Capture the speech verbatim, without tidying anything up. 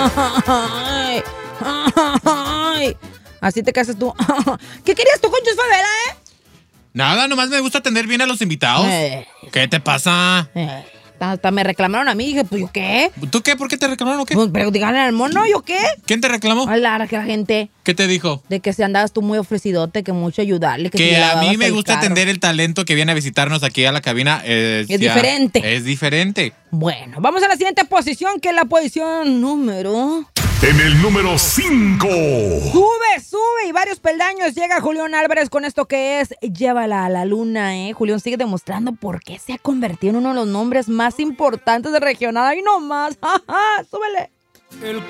Ay, ay. Así te casas tú. ¿Qué querías tú con Chus Favela, eh? Nada, nomás me gusta atender bien a los invitados. Eh. ¿Qué te pasa? Eh. Hasta me reclamaron a mí. Dije, pues, ¿yo qué? ¿Tú qué? ¿Por qué te reclamaron o qué? Pues, pero díganle al mono, ¿yo qué? ¿Quién te reclamó? A la, que la gente. ¿Qué te dijo? De que si andabas tú muy ofrecidote, que mucho ayudarle. Que, si Que le a mí lavabas me el gusta carro. atender el talento que viene a visitarnos aquí a la cabina. Eh, Es ya- diferente. Es diferente. Bueno, vamos a la siguiente posición, que es la posición número... En el número cinco. Sube, sube y varios peldaños. Llega Julián Álvarez con esto que es Llévala a la Luna, ¿eh? Julián sigue demostrando por qué se ha convertido en uno de los nombres más importantes de regional. ¡Ay, no más! ¡Ja, ja! ¡Súbele! El